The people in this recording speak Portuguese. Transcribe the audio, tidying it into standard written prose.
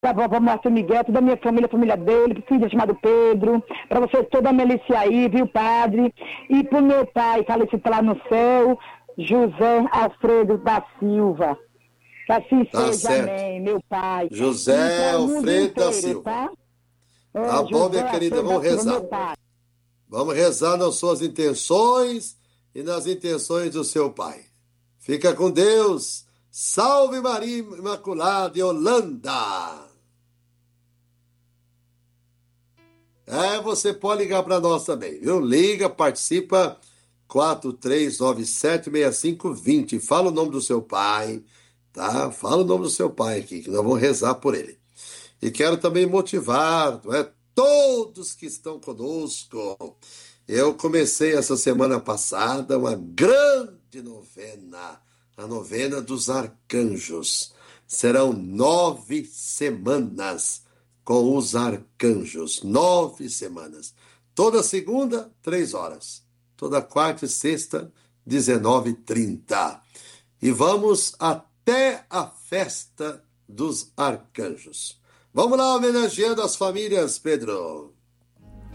para a vovó Márcia Miguel, toda a minha família, a família dele, pro filho chamado Pedro, para você toda a Melícia aí, viu, padre? E pro meu pai, falecido lá no céu, José Alfredo da Silva. Que assim Tá seja, certo. amém, meu pai. E José para o mundo Alfredo da inteiro, Silva. tá? Tá É, bom, minha José querida, Alfredo vamos da Silva, rezar. meu pai. Vamos rezar nas suas intenções e nas intenções do seu pai. Fica com Deus. Salve Maria Imaculada e Holanda. Você pode ligar para nós também, viu? Liga, participa, 43976520. Fala o nome do seu pai, tá? Fala o nome do seu pai aqui, que nós vamos rezar por ele. E quero também motivar, não é? Todos que estão conosco. Eu comecei essa semana passada uma grande novena, a novena dos arcanjos. Serão 9 semanas com os arcanjos. 9 semanas. Toda segunda, 3 horas. Toda quarta e sexta, 19h30. E vamos até a festa dos arcanjos. Vamos lá, homenageando as famílias, Pedro.